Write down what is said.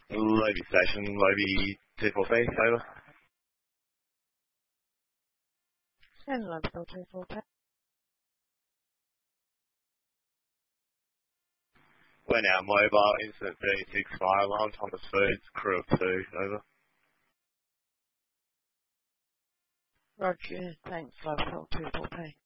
Lobby station, Lobby 24P, over. And Lobby 24P. We're now mobile, incident 36, fire alarm, Thomas Foods, crew of 2, over. Roger, thanks, Lobby 24P.